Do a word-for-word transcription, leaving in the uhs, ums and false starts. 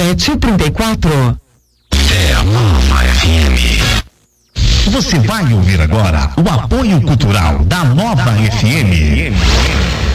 sete trinta e quatro. É a Nova F M. Você vai ouvir agora o apoio cultural da Nova F M.